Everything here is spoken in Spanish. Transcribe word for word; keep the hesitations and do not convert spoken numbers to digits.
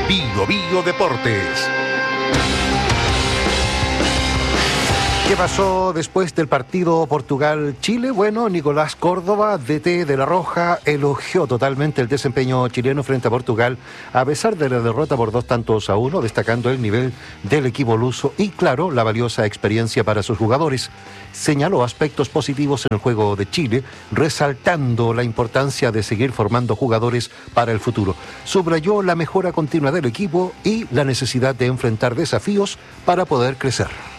Bio Bio Deportes. ¿Qué pasó después del partido Portugal-Chile? Bueno, Nicolás Córdoba, D T de La Roja, elogió totalmente el desempeño chileno frente a Portugal, a pesar de la derrota por dos tantos a uno, destacando el nivel del equipo luso y, claro, la valiosa experiencia para sus jugadores. Señaló aspectos positivos en el juego de Chile, resaltando la importancia de seguir formando jugadores para el futuro. Subrayó la mejora continua del equipo y la necesidad de enfrentar desafíos para poder crecer.